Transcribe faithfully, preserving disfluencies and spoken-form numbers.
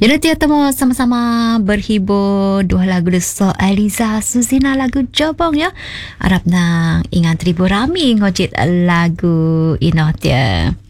Jadi dia temu sama-sama berhibur dua lagu desok Eliza Suzina lagu Jabong ya. Arab nang ingat ribu rami ngojit lagu ino dia.